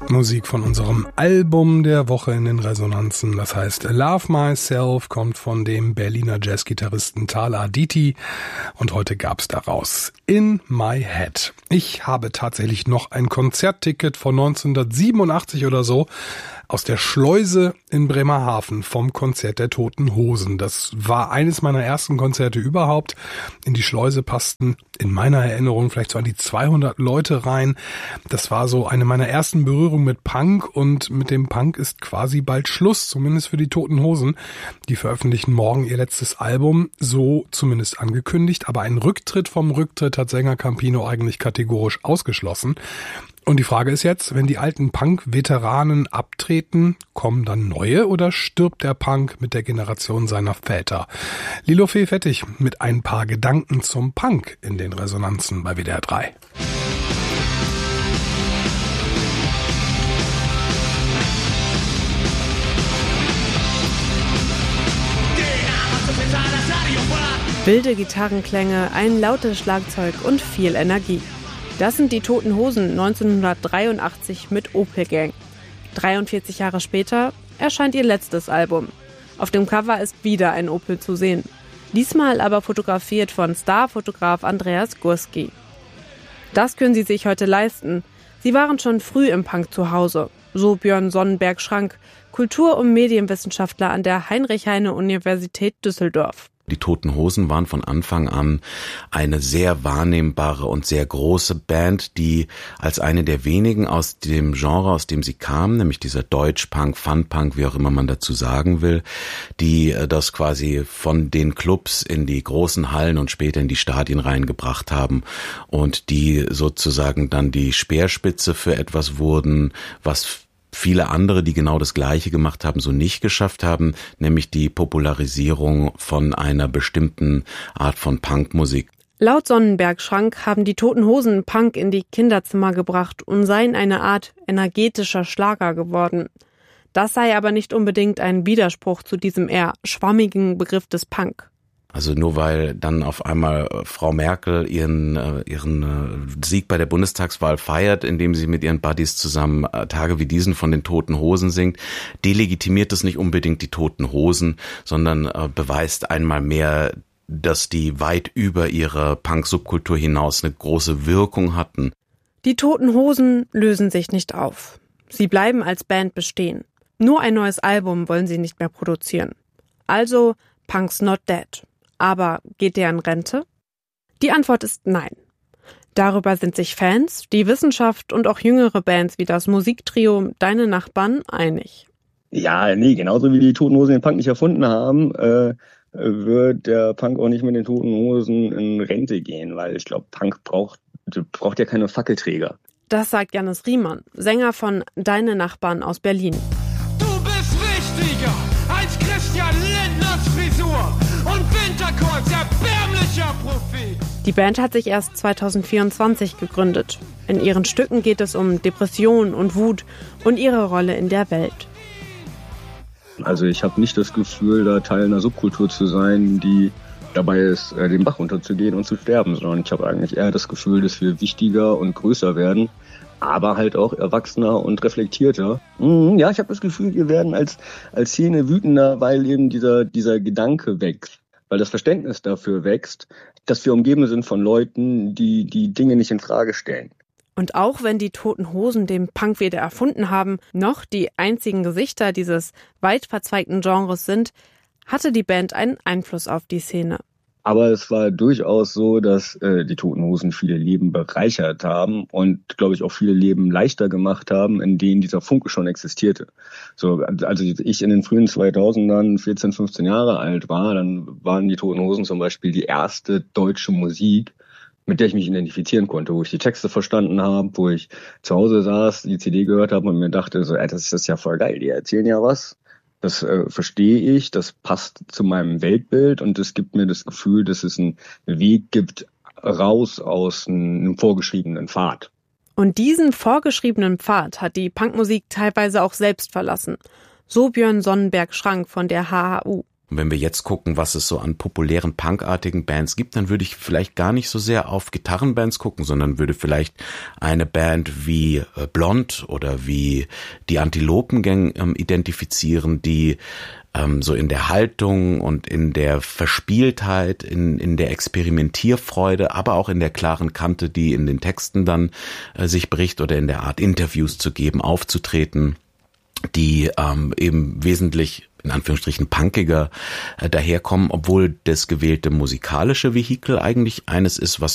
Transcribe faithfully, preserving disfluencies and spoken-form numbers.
Musik von unserem Album der Woche in den Resonanzen. Das heißt Love Myself, kommt von dem Berliner Jazzgitarristen Thala Aditi und heute gab's daraus In My Head. Ich habe tatsächlich noch ein Konzertticket von neunzehnhundertsiebenundachtzig oder so aus der Schleuse in Bremerhaven vom Konzert der Toten Hosen. Das war eines meiner ersten Konzerte überhaupt. In die Schleuse passten in meiner Erinnerung vielleicht so an die zweihundert Leute rein. Das war so eine meiner ersten Berührungen mit Punk und mit dem Punk ist quasi bald Schluss, zumindest für die Toten Hosen. Die veröffentlichen morgen ihr letztes Album, so zumindest angekündigt, aber ein Rücktritt vom Rücktritt hat Sänger Campino eigentlich kategorisch ausgeschlossen. Und die Frage ist jetzt, wenn die alten Punk-Veteranen abtreten, kommen dann neue oder stirbt der Punk mit der Generation seiner Väter? Lilo Fee Fettig mit ein paar Gedanken zum Punk in den Resonanzen bei W D R drei. Wilde Gitarrenklänge, ein lautes Schlagzeug und viel Energie. Das sind die Toten Hosen neunzehnhundertdreiundachtzig mit Opel Gang. dreiundvierzig Jahre später erscheint ihr letztes Album. Auf dem Cover ist wieder ein Opel zu sehen. Diesmal aber fotografiert von Starfotograf Andreas Gurski. Das können sie sich heute leisten. Sie waren schon früh im Punk zu Hause. So Björn Sonnenberg-Schrank, Kultur- und Medienwissenschaftler an der Heinrich-Heine-Universität Düsseldorf. Die Toten Hosen waren von Anfang an eine sehr wahrnehmbare und sehr große Band, die als eine der wenigen aus dem Genre, aus dem sie kamen, nämlich dieser Deutschpunk, Funpunk, wie auch immer man dazu sagen will, die das quasi von den Clubs in die großen Hallen und später in die Stadien reingebracht haben und die sozusagen dann die Speerspitze für etwas wurden, was viele andere, die genau das Gleiche gemacht haben, so nicht geschafft haben, nämlich die Popularisierung von einer bestimmten Art von Punkmusik. Laut Sonnenberg-Schrank haben die Toten Hosen Punk in die Kinderzimmer gebracht und seien eine Art energetischer Schlager geworden. Das sei aber nicht unbedingt ein Widerspruch zu diesem eher schwammigen Begriff des Punk. Also nur weil dann auf einmal Frau Merkel ihren ihren Sieg bei der Bundestagswahl feiert, indem sie mit ihren Buddies zusammen Tage wie diesen von den Toten Hosen singt, delegitimiert das nicht unbedingt die Toten Hosen, sondern beweist einmal mehr, dass die weit über ihre Punk-Subkultur hinaus eine große Wirkung hatten. Die Toten Hosen lösen sich nicht auf. Sie bleiben als Band bestehen. Nur ein neues Album wollen sie nicht mehr produzieren. Also Punk's not dead. Aber geht der in Rente? Die Antwort ist nein. Darüber sind sich Fans, die Wissenschaft und auch jüngere Bands wie das Musiktrio Deine Nachbarn einig. Ja, nee, genauso wie die Toten Hosen den Punk nicht erfunden haben, äh, wird der Punk auch nicht mit den Toten Hosen in Rente gehen, weil ich glaube, Punk braucht, braucht ja keine Fackelträger. Das sagt Jannis Riemann, Sänger von Deine Nachbarn aus Berlin. Du bist wichtiger als Christian Lindners Frisur und Winterkorns erbärmlicher Profil. Die Band hat sich erst zweitausendvierundzwanzig gegründet. In ihren Stücken geht es um Depression und Wut und ihre Rolle in der Welt. Also ich habe nicht das Gefühl, da Teil einer Subkultur zu sein, die dabei ist, den Bach runterzugehen und zu sterben, sondern ich habe eigentlich eher das Gefühl, dass wir wichtiger und größer werden, aber halt auch erwachsener und reflektierter. Mhm, ja, ich habe das Gefühl, wir werden als als Szene wütender, weil eben dieser dieser Gedanke wächst, weil das Verständnis dafür wächst, dass wir umgeben sind von Leuten, die die Dinge nicht in Frage stellen. Und auch wenn die Toten Hosen den Punk weder erfunden haben, noch die einzigen Gesichter dieses weit verzweigten Genres sind, hatte die Band einen Einfluss auf die Szene. Aber es war durchaus so, dass äh, die Toten Hosen viele Leben bereichert haben und, glaube ich, auch viele Leben leichter gemacht haben, in denen dieser Funke schon existierte. So, also ich in den frühen zweitausendern vierzehn, fünfzehn Jahre alt war, dann waren die Toten Hosen zum Beispiel die erste deutsche Musik, mit der ich mich identifizieren konnte, wo ich die Texte verstanden habe, wo ich zu Hause saß, die C D gehört habe und mir dachte, so, ey, das ist ja voll geil, die erzählen ja was. Das äh, verstehe ich, das passt zu meinem Weltbild und es gibt mir das Gefühl, dass es einen Weg gibt, raus aus einem vorgeschriebenen Pfad. Und diesen vorgeschriebenen Pfad hat die Punkmusik teilweise auch selbst verlassen. So Björn Sonnenberg-Schrank von der H H U. Und wenn wir jetzt gucken, was es so an populären punkartigen Bands gibt, dann würde ich vielleicht gar nicht so sehr auf Gitarrenbands gucken, sondern würde vielleicht eine Band wie Blond oder wie die Antilopengang ähm, identifizieren, die ähm, so in der Haltung und in der Verspieltheit, in, in der Experimentierfreude, aber auch in der klaren Kante, die in den Texten dann äh, sich bricht oder in der Art Interviews zu geben, aufzutreten, die ähm, eben wesentlich in Anführungsstrichen punkiger äh, daherkommen, obwohl das gewählte musikalische Vehikel eigentlich eines ist, was